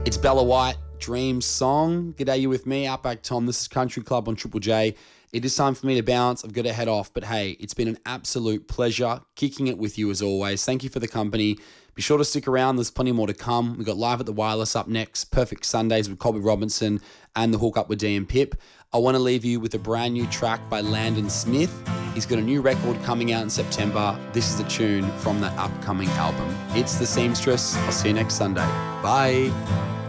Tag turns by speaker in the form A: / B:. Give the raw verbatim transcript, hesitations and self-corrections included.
A: It's Bella White, Dream Song. G'day, you with me, Outback Tom. This is Country Club on Triple J. It is time for me to bounce. I've got to head off. But hey, it's been an absolute pleasure kicking it with you as always. Thank you for the company. Be sure to stick around. There's plenty more to come. We've got Live at the Wireless up next. Perfect Sundays with Colby Robinson and the Hook Up with D and Pip. I want to leave you with a brand new track by Landon Smith. He's got a new record coming out in September. This is the tune from that upcoming album. It's The Seamstress. I'll see you next Sunday. Bye.